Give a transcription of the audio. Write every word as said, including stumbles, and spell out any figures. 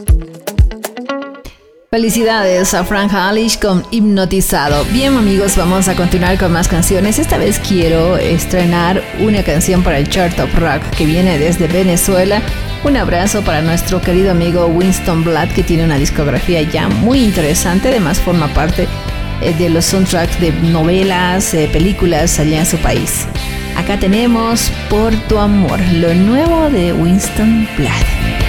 Felicidades a Frank Halish con Hipnotizado. Bien amigos, vamos a continuar con más canciones. Esta vez quiero estrenar una canción para el Chart of Rock que viene desde Venezuela. Un abrazo para nuestro querido amigo Winston Blatt, que tiene una discografía ya muy interesante. Además forma parte de los soundtracks de novelas, eh, películas allá en su país. Acá tenemos Por tu amor, lo nuevo de Winston Blatt.